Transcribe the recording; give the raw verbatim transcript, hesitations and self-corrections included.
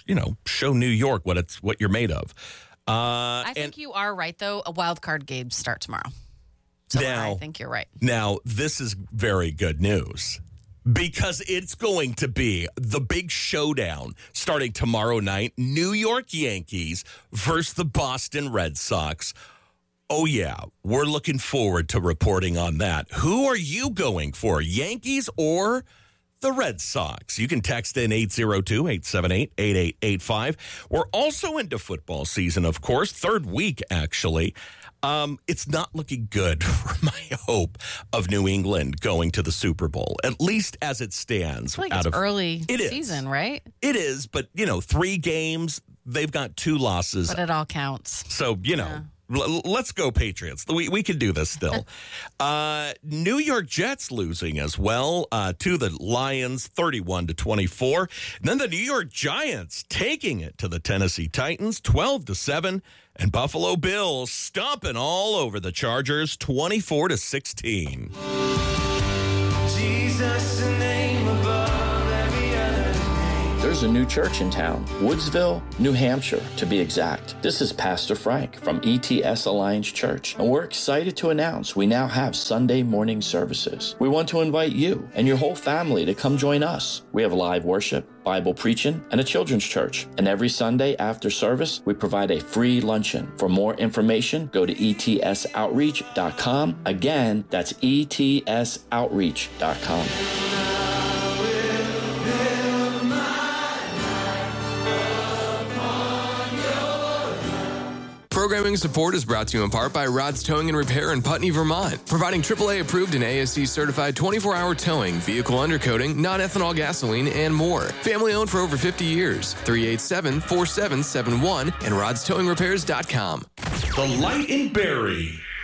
you know, show New York what it's what you're made of. Uh, I think and you are right, though. A wild card games start tomorrow. So now, I think you're right. Now, this is very good news because it's going to be the big showdown starting tomorrow night. New York Yankees versus the Boston Red Sox. Oh, yeah, we're looking forward to reporting on that. Who are you going for, Yankees or the Red Sox? You can text in eight zero two, eight seven eight, eight eight eight five. We're also into football season, of course, third week, actually. Um, it's not looking good for my hope of New England going to the Super Bowl, at least as it stands. I feel like out it's of, early it is. season, right? It is, but, you know, three games, they've got two losses. But it all counts. So, you know. Yeah. L- let's go, Patriots. We we can do this still. uh, New York Jets losing as well uh, to the Lions, thirty-one to twenty-four. And then the New York Giants taking it to the Tennessee Titans, twelve to seven. And Buffalo Bills stomping all over the Chargers, twenty-four to sixteen. Jesus, the name above every other name. There's a new church in town, Woodsville, New Hampshire, to be exact. This is Pastor Frank from E T S Alliance Church, and we're excited to announce we now have Sunday morning services. We want to invite you and your whole family to come join us. We have live worship, Bible preaching, and a children's church. And every Sunday after service, we provide a free luncheon. For more information, go to E T S outreach dot com. Again, that's E T S outreach dot com. Programming support is brought to you in part by Rod's Towing and Repair in Putney, Vermont, providing triple A approved and A S C certified twenty-four hour towing, vehicle undercoating, non-ethanol gasoline, and more. Family owned for over fifty years. three eight seven, four seven seven one and rods towing repairs dot com. The Light in Barrie.